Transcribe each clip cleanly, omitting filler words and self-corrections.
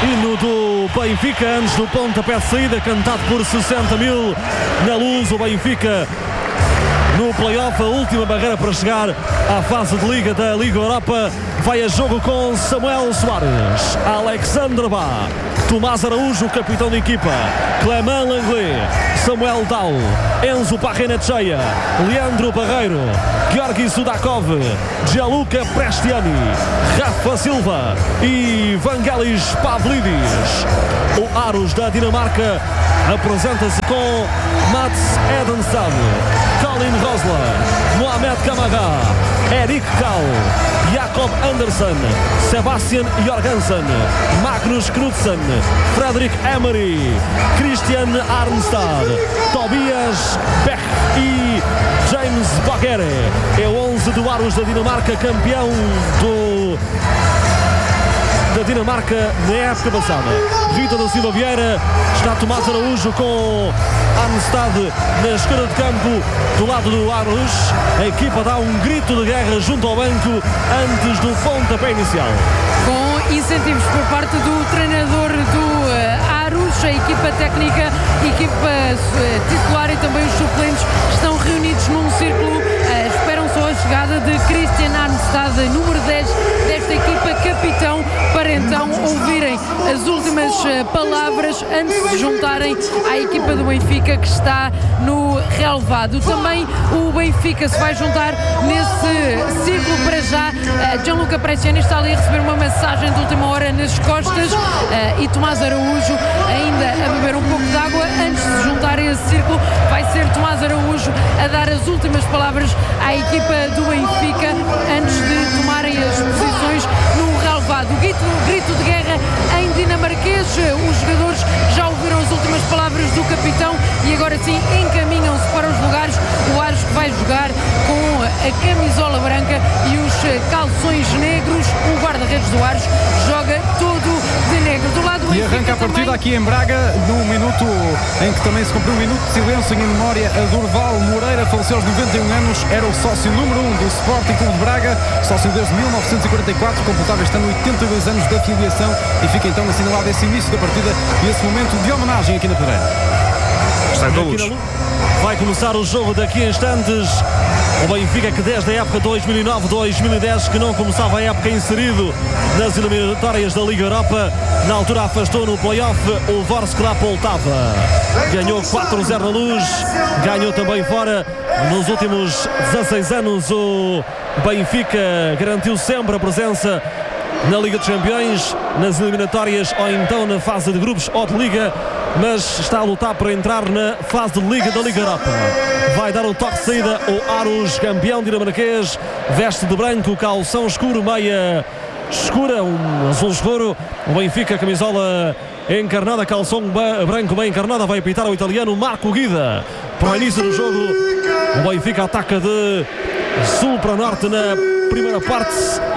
Hino do Benfica antes do pontapé de saída, cantado por 60 mil na Luz. O Benfica no play-off, a última barreira para chegar à fase de Liga da Liga Europa. Vai a jogo com Samuel Soares, Alexandre Bá, Tomás Araújo, capitão da equipa, Clément Lenglet, Samuel Dal, Enzo Barrenetxeia, Leandro Barreiro, Georgi Sudakov, Gianluca Prestiani, Rafa Silva e Vangelis Pavlidis. O Aros da Dinamarca apresenta-se com Mats Edenstad, Colin Rosler, Mohamed Kamara, Erik Kall, Jakob Andersen, Sebastian Jorgensen, Magnus Knudsen, Fredrik Emery, Christian Arnstad, Tobias Beck e James Bagere. É o 11 do Aros da Dinamarca, campeão da Dinamarca na época passada. Vitor da Silva Vieira, está Tomás Araújo com Arnstad na esquerda de campo do lado do Aros. A equipa dá um grito de guerra junto ao banco antes do pontapé inicial. Com incentivos por parte do treinador do Aros, a equipa técnica, a equipa titular e também os suplentes estão reunidos num círculo. Esperam só a chegada de Christian Arnstad, número 10 desta equipa, capitão, para então ouvirem as últimas palavras antes de se juntarem à equipa do Benfica, que está no relevado. Também o Benfica se vai juntar nesse círculo para já. Gianluca Prestiani está ali a receber uma massagem de última hora nas costas e Tomás Araújo ainda a beber um pouco de água antes de se juntar a esse círculo. Vai ser Tomás Araújo a dar as últimas palavras à equipa do Benfica antes de tomarem as posições no relevado. Grito de guerra em dinamarquês. Os jogadores já ouviram as últimas palavras do capitão e agora sim encaminham-se para os lugares. O Aros que vai jogar com a camisola branca e os calções negros. O guarda-redes do Aros joga todo de negro. Do lado do e arranca a partida também aqui em Braga, no minuto em que também se cumpriu um minuto de silêncio em memória a Durval Moreira, faleceu aos 91 anos, era o sócio número 1 do Sporting Clube de Braga, sócio desde 1944, completava este ano 82 anos de afiliação e fica então assinalado esse início da partida e esse momento de homenagem aqui na Pedreira. Está em Luz. Vai começar o jogo daqui a instantes. O Benfica que desde a época 2009-2010 que não começava a época inserido nas eliminatórias da Liga Europa, na altura afastou no play-off o Vorskla Poltava. Ganhou 4-0 na Luz, ganhou também fora. Nos últimos 16 anos o Benfica garantiu sempre a presença na Liga dos Campeões, nas eliminatórias ou então na fase de grupos ou de Liga, mas está a lutar para entrar na fase de Liga da Liga Europa. Vai dar o toque de saída o Aros, campeão dinamarquês, veste de branco, calção escuro, meia escura, um azul escuro. O Benfica, camisola encarnada, calção branco bem encarnada, vai apitar o italiano Marco Guida. Para o início do jogo, o Benfica ataca de sul para norte na primeira parte.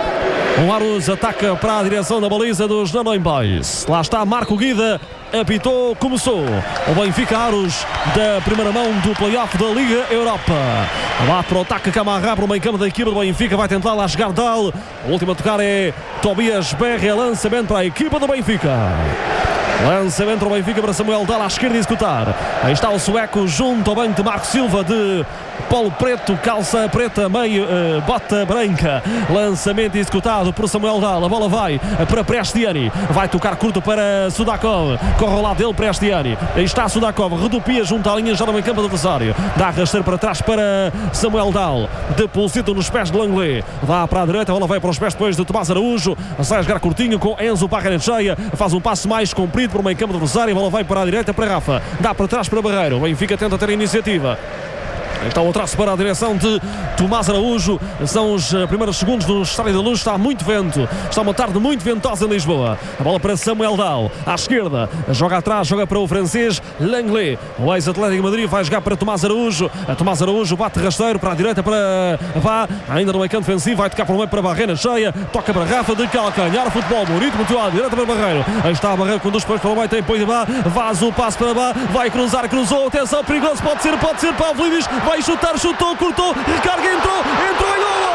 O Aros ataca para a direção da baliza dos Nanoim Boys. Lá está Marco Guida, apitou, começou. O Benfica Aros da primeira mão do play-off da Liga Europa. Lá para o ataque Camarra para o meio campo da equipa do Benfica. Vai tentar lá chegar Dal. O último a tocar é Tobias Berre. Lançamento para a equipa do Benfica. Lançamento para o Benfica para Samuel Dal à esquerda executar. Aí está o sueco junto ao banco de Marco Silva, de polo preto, calça preta, meio bota branca. Lançamento executado por Samuel Dal. A bola vai para Prestiani. Vai tocar curto para Sudakov. Corre ao lado dele Prestiani. Aí está Sudakov. Redupia junto à linha já no meio campo do adversário. Dá a rasteiro para trás para Samuel Dal. Deposita nos pés de Lenglet. Vá para a direita. A bola vai para os pés depois de Tomás Araújo. Sai a jogar curtinho com Enzo Barrenetxeia. Faz um passo mais comprido por meio campo do adversário. A bola vai para a direita para Rafa. Dá para trás para Barreiro. O Benfica tenta ter a iniciativa. Está o traço para a direção de Tomás Araújo. São os primeiros segundos do Estádio da Luz. Está muito vento. Está uma tarde muito ventosa em Lisboa. A bola para Samuel Dal. À esquerda. Joga atrás. Joga para o francês Lenglet. O ex-Atlético de Madrid vai jogar para Tomás Araújo. Tomás Araújo bate rasteiro para a direita para Vá. Ainda no meio campo defensivo. Vai tocar para o meio para Barrenetxeia. Toca para Rafa de calcanhar. Futebol bonito. Muito à direita para Barreiro. Aí está a Barreiro. Conduz para o meio. Tem apoio de Vá. Vaz o passo para Vá. Vai cruzar. Cruzou. Atenção. Perigoso. Pode ser. Pavlidis. Vai chutar. Chutou. Cortou. Recarga. Entrou. E gol!